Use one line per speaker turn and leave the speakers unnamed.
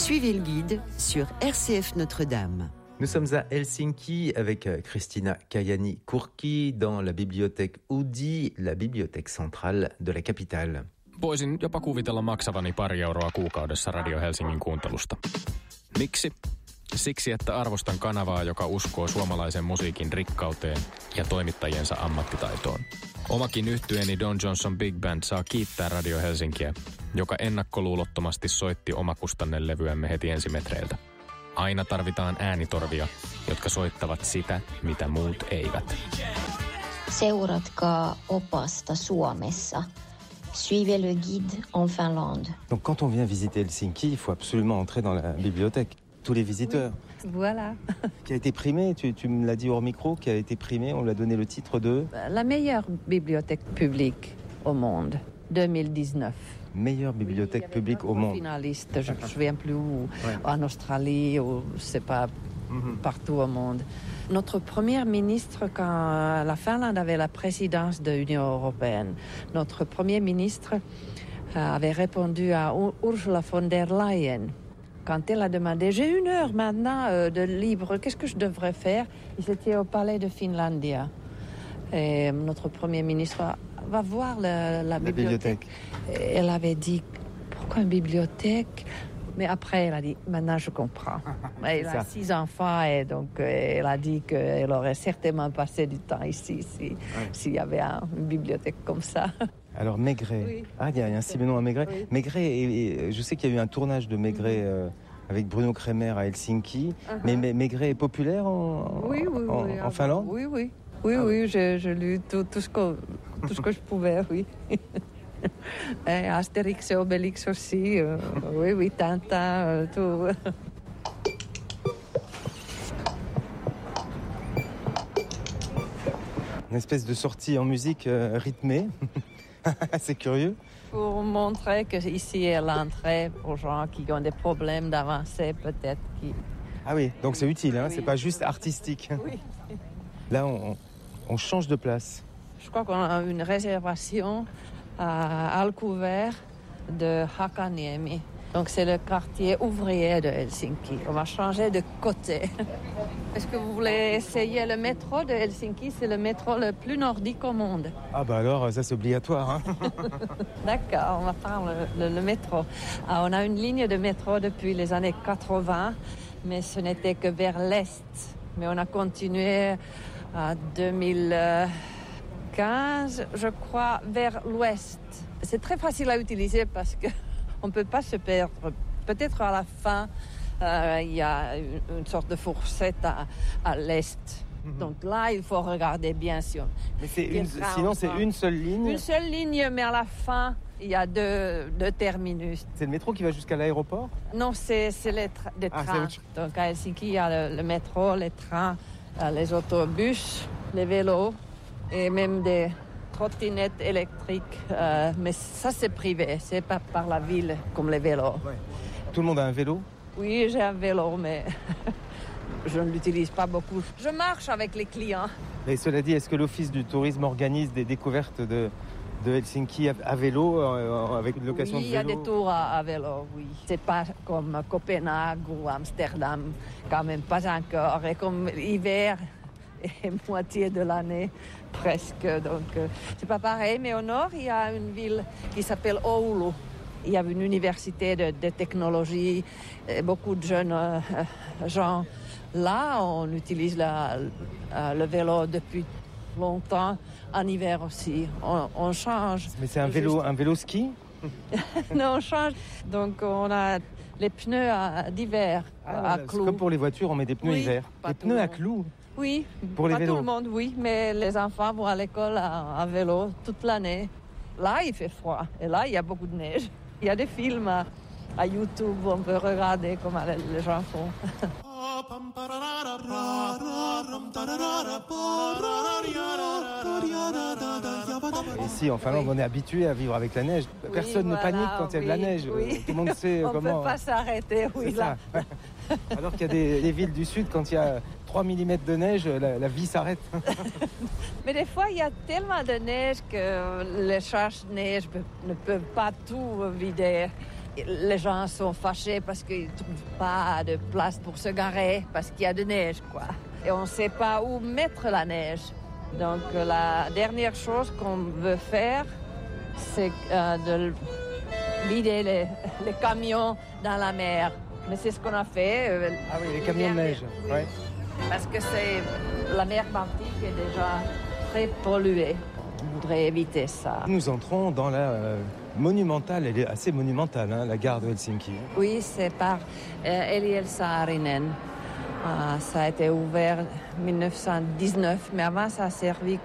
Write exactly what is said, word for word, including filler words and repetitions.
Suivez le guide sur R C F Notre-Dame.
Nous sommes à Helsinki avec Kristiina Kajaani-Kurki dans la bibliothèque Oodi, la bibliothèque centrale de la capitale.
Voisin jopa kuvitella maksavani pari euroa kuukaudessa Radio Helsingin kuuntelusta. Miksi? Siksi, että arvostan kanavaa, joka uskoo suomalaisen musiikin rikkauteen ja toimittajiensa ammattitaitoon. Omakin yhtyeeni Don Johnson Big Band saa kiittää Radio Helsinkiä, joka ennakkoluulottomasti soitti omakustannelevyämme heti ensimetreiltä. Aina tarvitaan äänitorvia, jotka soittavat sitä, mitä muut eivät.
Seuratkaa opasta Suomessa. Suivez le guide en Finlande.
Donc quand on vient visiter Helsinki, il faut absolument entrer dans la bibliothèque. Tous les visiteurs.
Oui, voilà.
Qui a été primé, tu, tu me l'as dit hors micro, qui a été primé, on lui a donné le titre de...
La meilleure bibliothèque publique au monde, deux mille dix-neuf.
Meilleure bibliothèque oui, publique au monde.
Finaliste, je ne me souviens plus où, ouais. En Australie, ou c'est pas mm-hmm. partout au monde. Notre premier ministre, quand la Finlande avait la présidence de l'Union européenne, notre premier ministre avait répondu à Ursula von der Leyen. Quand elle a demandé, j'ai une heure maintenant euh, de libre, qu'est-ce que je devrais faire? Ils étaient au palais de Finlandia. Et notre premier ministre va voir le, la,
la
bibliothèque. bibliothèque. Elle avait dit, pourquoi une bibliothèque? Mais après, elle a dit, maintenant je comprends. Elle a six enfants et donc elle a dit qu'elle aurait certainement passé du temps ici si, ouais. s'il y avait un, une bibliothèque comme ça.
Alors Maigret, oui. ah il y a un Simenon à Maigret. Oui. Maigret, et, et, je sais qu'il y a eu un tournage de Maigret mm-hmm. euh, avec Bruno Kremer à Helsinki. Uh-huh. Mais, mais Maigret est populaire en,
oui, oui,
en,
oui,
en Finlande?
Oui, oui, oui, ah, oui, oui. J'ai, j'ai lu tout, tout, ce que, tout ce que je pouvais, oui. Et Astérix et Obélix aussi, euh, oui, oui, Tintin, euh, tout.
Une espèce de sortie en musique euh, rythmée. C'est curieux.
Pour montrer qu'ici est l'entrée aux gens qui ont des problèmes d'avancer, peut-être. Qui...
Ah oui, donc c'est utile, hein,
oui.
C'est pas juste artistique.
Oui.
Là, on, on change de place.
Je crois qu'on a une réservation à Alkuvert de Hakaniemi. Donc c'est le quartier ouvrier de Helsinki. On va changer de côté. Est-ce que vous voulez essayer le métro de Helsinki? C'est le métro le plus nordique au monde.
Ah bah alors, ça c'est obligatoire. Hein.
D'accord, on va prendre le, le, le métro. Ah, on a une ligne de métro depuis les années quatre-vingts, mais ce n'était que vers l'est. Mais on a continué à deux mille quinze, je crois, vers l'ouest. C'est très facile à utiliser parce que on ne peut pas se perdre. Peut-être à la fin, euh, il y a une, une sorte de fourchette à, à l'est. Mm-hmm. Donc là, il faut regarder bien sûr.
Mais c'est une, sinon, c'est une seule ligne.
Une seule ligne, mais à la fin, il y a deux, deux terminus.
C'est le métro qui va jusqu'à l'aéroport?
Non, c'est, c'est les, tra- les
ah,
trains.
C'est...
Donc à Helsinki, il y a le, le métro, les trains, les autobus, les vélos et même des trottinettes électriques, euh, mais ça c'est privé, c'est pas par la ville comme les vélos.
Ouais. Tout le monde a un vélo?
Oui, j'ai un vélo, mais je ne l'utilise pas beaucoup. Je marche avec les clients.
Et cela dit, est-ce que l'Office du tourisme organise des découvertes de, de Helsinki à, à vélo, euh, avec une location
oui,
de vélo?
Oui, il y a des tours à, à vélo, oui. C'est pas comme Copenhague ou Amsterdam, quand même pas encore. Et comme l'hiver et moitié de l'année presque, donc euh, c'est pas pareil, mais au nord il y a une ville qui s'appelle Oulu. Il y a une université de, de technologie, et beaucoup de jeunes euh, gens là. On utilise la, euh, le vélo depuis longtemps, en hiver aussi. On, on change.
Mais c'est un vélo,
juste...
un vélo ski?
Non, on change. Donc on a les pneus à, d'hiver
ah,
à clous.
Comme pour les voitures, on met des pneus
oui,
hiver. Des pneus à clous?
Oui,
pour les
pas
vélos.
Tout le monde, oui, mais les enfants vont à l'école à, à vélo toute l'année. Là, il fait froid et là, il y a beaucoup de neige. Il y a des films à, à YouTube où on peut regarder comment les, les gens font.
Ici, en Finlande, oui. On est habitué à vivre avec la neige. Personne oui, ne voilà, panique quand il y a de la neige.
Oui.
Tout le monde sait
on
comment...
On ne peut pas s'arrêter, oui.
C'est là. Ça. Alors qu'il y a des, des villes du sud, quand il y a trois millimètres de neige, la, la vie s'arrête.
Mais des fois, il y a tellement de neige que les charges de neige ne peuvent pas tout vider. les gens sont fâchés parce qu'ils ne trouvent pas de place pour se garer, parce qu'il y a de neige, quoi. Et on ne sait pas où mettre la neige. Donc la dernière chose qu'on veut faire, c'est euh, de vider les, les camions dans la mer. Mais c'est ce qu'on a fait. Euh,
ah oui, les camions de neige.
Oui.
Ouais.
Parce que c'est, la mer Baltique est déjà très polluée. On voudrait éviter ça.
Nous entrons dans la euh, monumentale, elle est assez monumentale, hein, la gare de Helsinki.
Oui, c'est par euh, Eliel Saarinen. Ah, ça a été ouvert en dix-neuf cent dix-neuf, mais avant ça a servi